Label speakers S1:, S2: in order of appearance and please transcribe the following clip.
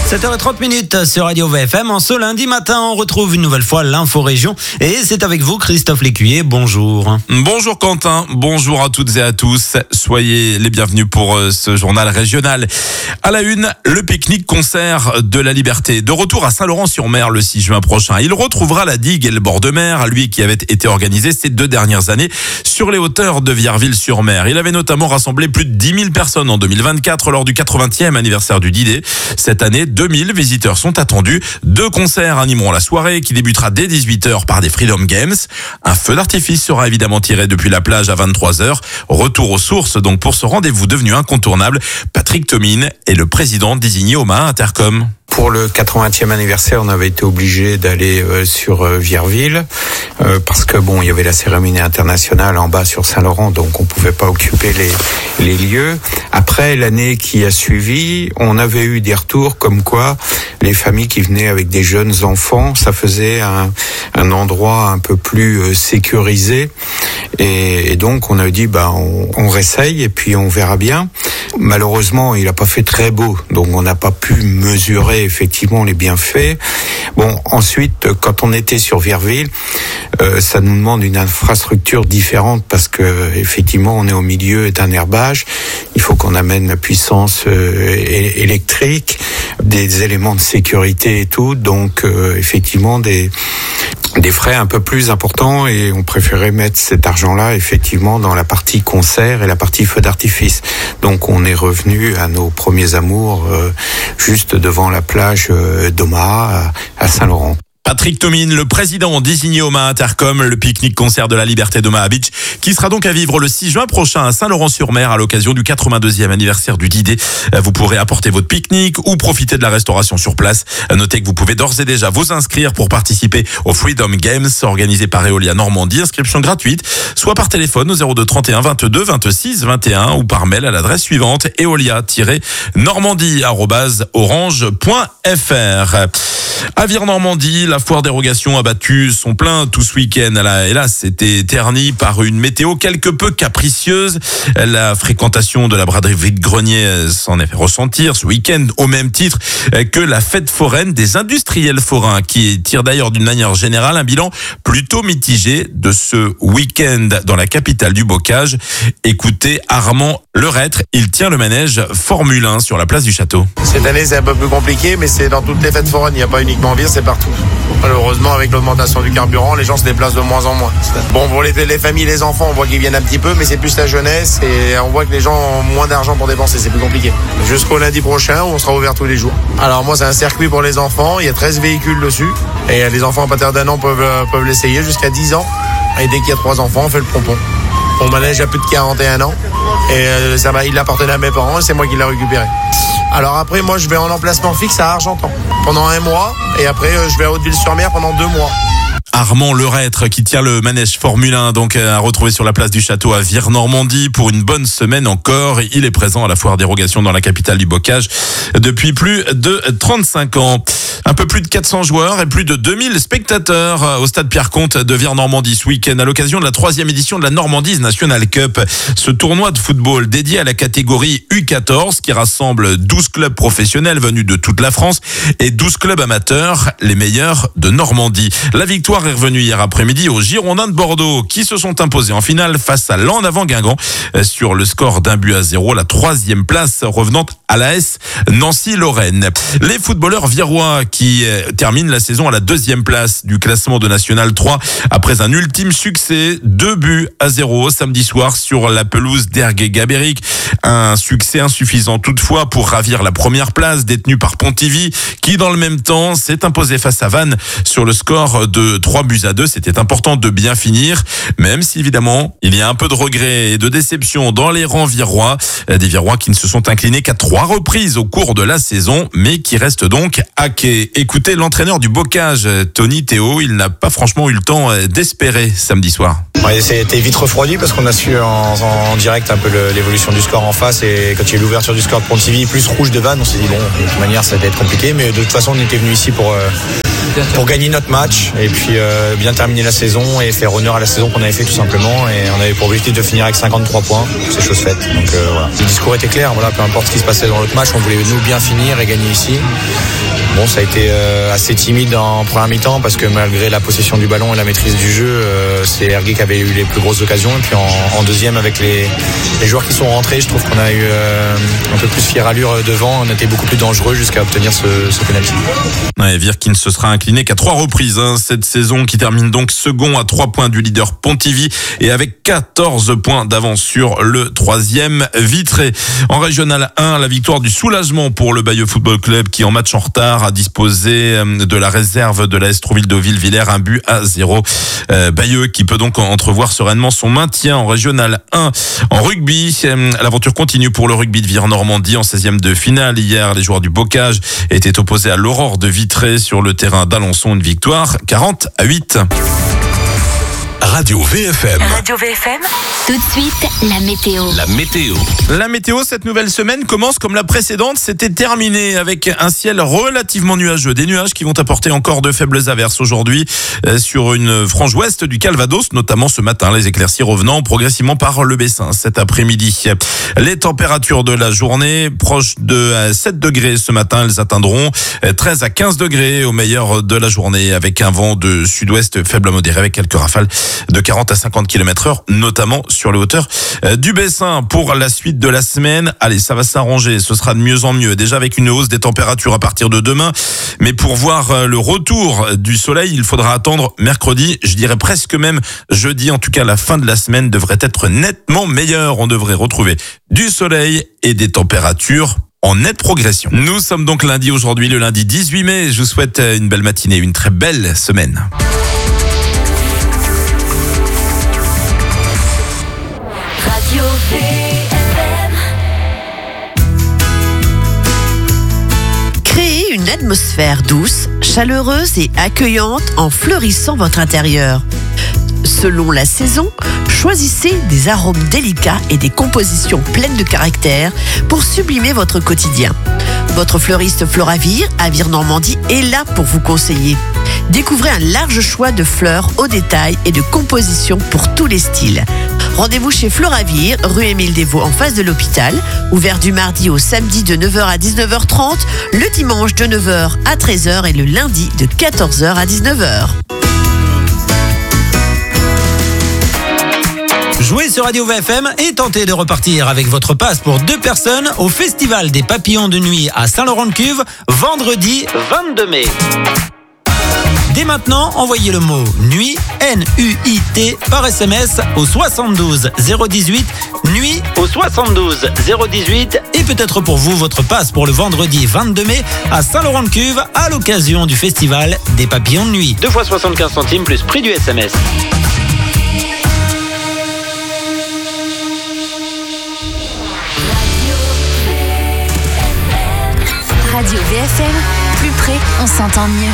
S1: 7h30 sur Radio VFM. En ce lundi matin, on retrouve une nouvelle fois l'info région. Et c'est avec vous, Christophe Lécuyer. Bonjour.
S2: Bonjour Quentin, bonjour à toutes et à tous. Soyez les bienvenus pour ce journal régional. À la une, le pique-nique-concert de la Liberté. De retour à Saint-Laurent-sur-Mer le 6 juin prochain. Il retrouvera la digue et le bord de mer, lui qui avait été organisé ces 2 dernières années sur les hauteurs de Vierville-sur-Mer. Il avait notamment rassemblé plus de 10 000 personnes en 2024 lors du 80e anniversaire du D-Day. Cette année, 2000 visiteurs sont attendus. 2 concerts animeront la soirée qui débutera dès 18h par des Freedom Games. Un feu d'artifice sera évidemment tiré depuis la plage à 23h. Retour aux sources donc pour ce rendez-vous devenu incontournable. Patrick Thomine est le président désigné au Maha Intercom.
S3: Pour le 80e anniversaire, on avait été obligé d'aller sur Vierville parce que il y avait la cérémonie internationale en bas sur Saint-Laurent, donc on pouvait pas occuper les lieux. Après, l'année qui a suivi, on avait eu des retours comme quoi les familles qui venaient avec des jeunes enfants, ça faisait un endroit un peu plus sécurisé. Et donc, on a dit, on réessaye et puis on verra bien. Malheureusement, il a pas fait très beau, donc on n'a pas pu mesurer effectivement les bienfaits. Ensuite, quand on était sur Vierville, ça nous demande une infrastructure différente parce que effectivement, on est au milieu d'un herbage. Il faut qu'on amène la puissance électrique, des éléments de sécurité et tout. Donc, effectivement, des frais un peu plus importants et on préférait mettre cet argent-là effectivement dans la partie concert et la partie feu d'artifice. Donc on est revenu à nos premiers amours juste devant la plage d'Omaha à Saint-Laurent.
S2: Patrick Thomine, le président désigné au Maha Intercom, le pique-nique-concert de la Liberté d'Omaha Beach, qui sera donc à vivre le 6 juin prochain à Saint-Laurent-sur-Mer à l'occasion du 82e anniversaire du D-Day. Vous pourrez apporter votre pique-nique ou profiter de la restauration sur place. Notez que vous pouvez d'ores et déjà vous inscrire pour participer aux Freedom Games organisés par Eolia Normandie. Inscription gratuite, soit par téléphone au 02 31 22 26 21 ou par mail à l'adresse suivante eolia-normandie@orange.fr. À Vire-Normandie, la foire dérogation a battu son plein tout ce week-end. Elle a, hélas, été ternie par une météo quelque peu capricieuse. La fréquentation de la braderie vide-grenier s'en est fait ressentir ce week-end au même titre que la fête foraine des industriels forains qui tire d'ailleurs d'une manière générale un bilan plutôt mitigé de ce week-end dans la capitale du bocage. Écoutez Armand Lerêtre, il tient le manège Formule 1 sur la place du Château.
S4: Cette année c'est un peu plus compliqué mais c'est dans toutes les fêtes foraines, il n'y a pas uniquement Vire, c'est partout. Malheureusement avec l'augmentation du carburant, les gens se déplacent de moins en moins. Pour les familles, les enfants, on voit qu'ils viennent un petit peu mais c'est plus la jeunesse et on voit que les gens ont moins d'argent pour dépenser, c'est plus compliqué. Jusqu'au lundi prochain où on sera ouvert tous les jours. Alors moi c'est un circuit pour les enfants, il y a 13 véhicules dessus et les enfants à partir d'1 an peuvent l'essayer jusqu'à 10 ans et dès qu'il y a 3 enfants on fait le pompon. Mon manège a plus de 41 ans et il appartenait à mes parents et c'est moi qui l'ai récupéré. Alors après moi je vais en emplacement fixe à Argentan pendant 1 mois et après je vais à Hauteville-sur-Mer pendant 2 mois.
S2: Armand Lerêtre qui tient le manège Formule 1 donc à retrouver sur la place du Château à Vire-Normandie pour une bonne semaine encore. Il est présent à la foire dérogation dans la capitale du bocage depuis plus de 35 ans. Un peu plus de 400 joueurs et plus de 2000 spectateurs au stade Pierre-Comte de Vire-Normandie ce week-end à l'occasion de la 3e édition de la Normandie National Cup. Ce tournoi de football dédié à la catégorie U14 qui rassemble 12 clubs professionnels venus de toute la France et 12 clubs amateurs, les meilleurs de Normandie. La victoire est revenue hier après-midi aux Girondins de Bordeaux qui se sont imposés en finale face à l'En Avant Guingamp sur le score d'1-0, la 3e place revenant à l'AS Nancy-Lorraine. Les footballeurs virois qui terminent la saison à la 2e place du classement de National 3 après un ultime succès, 2-0 samedi soir sur la pelouse d'Ergué-Gabéric. Un succès insuffisant toutefois pour ravir la première place détenue par Pontivy qui dans le même temps s'est imposé face à Vannes sur le score de 3-2. C'était important de bien finir, même si évidemment il y a un peu de regret et de déception dans les rangs virois. Des Virois qui ne se sont inclinés qu'à 3 reprises au cours de la saison, mais qui restent donc à quai. Écoutez l'entraîneur du bocage, Tony Théo, il n'a pas franchement eu le temps d'espérer samedi soir.
S5: Ouais, c'était vite refroidi parce qu'on a su en direct un peu l'évolution du score en face et quand il y a eu l'ouverture du score de Pontivy plus rouge de Vannes, on s'est dit bon, de toute manière ça va être compliqué, mais de toute façon on était venu ici pour pour gagner notre match et puis bien terminer la saison et faire honneur à la saison qu'on avait fait tout simplement. Et on avait pour objectif de finir avec 53 points. C'est chose faite. Donc voilà. Le discours était clair. Voilà, peu importe ce qui se passait dans l'autre match, on voulait nous bien finir et gagner ici. Bon, ça a été assez timide en première mi-temps parce que malgré la possession du ballon et la maîtrise du jeu, c'est Ergué qui avait eu les plus grosses occasions. Et puis en deuxième, avec les joueurs qui sont rentrés, je trouve qu'on a eu un peu plus fière allure devant. On a été beaucoup plus dangereux jusqu'à obtenir ce penalty.
S2: Ouais, Vire qui ne se sera incliné qu'à 3 reprises cette saison, qui termine donc second à 3 points du leader Pontivy et avec 14 points d'avance sur le 3e Vitré. En Régional 1, la victoire du soulagement pour le Bayeux Football Club qui, en match en retard, a disposé de la réserve de l'AS Trouville-Deauville-Villers, 1-0. Bayeux qui peut donc entrevoir sereinement son maintien en Régional 1. En rugby, l'aventure continue pour le rugby de Vire-Normandie en 16e de finale. Hier, les joueurs du Bocage étaient opposés à l'Aurore de Vitré sur le terrain d'Alençon. Une victoire 40-8.
S6: Radio VFM.
S7: Radio VFM. Tout de suite, la météo.
S2: La météo, cette nouvelle semaine commence comme la précédente. C'était terminé avec un ciel relativement nuageux. Des nuages qui vont apporter encore de faibles averses aujourd'hui sur une frange ouest du Calvados, notamment ce matin. Les éclaircies revenant progressivement par le Bessin cet après-midi. Les températures de la journée, proches de 7 degrés ce matin, elles atteindront 13 à 15 degrés au meilleur de la journée, avec un vent de sud-ouest faible à modéré, avec quelques rafales de 40 à 50 km/h, notamment sur les hauteurs du Bessin. Pour la suite de la semaine, allez, ça va s'arranger, ce sera de mieux en mieux, déjà avec une hausse des températures à partir de demain, mais pour voir le retour du soleil, il faudra attendre mercredi, je dirais presque même jeudi. En tout cas, la fin de la semaine devrait être nettement meilleure. On devrait retrouver du soleil et des températures en nette progression. Nous sommes donc lundi aujourd'hui, le lundi 18 mai. Je vous souhaite une belle matinée, une très belle semaine.
S7: Radio VFM.
S8: Créez une atmosphère douce, chaleureuse et accueillante en fleurissant votre intérieur. Selon la saison, choisissez des arômes délicats et des compositions pleines de caractère pour sublimer votre quotidien. Votre fleuriste Floravir à Vire-Normandie est là pour vous conseiller. Découvrez un large choix de fleurs au détail et de compositions pour tous les styles. Rendez-vous chez Floravir, rue Émile Desvaux en face de l'hôpital, ouvert du mardi au samedi de 9h à 19h30, le dimanche de 9h à 13h et le lundi de 14h à 19h.
S1: Jouez sur Radio VFM et tentez de repartir avec votre passe pour 2 personnes au Festival des Papillons de Nuit à Saint-Laurent-de-Cuve, vendredi 22 mai. Dès maintenant, envoyez le mot nuit, N-U-I-T, par SMS au 72 018, nuit au 72 018, et peut-être pour vous votre passe pour le vendredi 22 mai à Saint-Laurent-de-Cuve à l'occasion du Festival des Papillons de Nuit. 2 fois 75 centimes plus prix du SMS.
S7: Radio VFM. Plus près, on s'entend mieux.